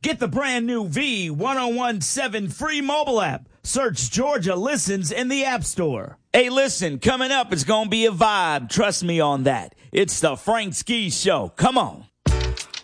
Get the brand new V1017 free mobile app. Search Georgia Listens in the App Store. Hey, listen, coming up, it's going to be a vibe. Trust me on that. It's the Frank Ski Show. Come on.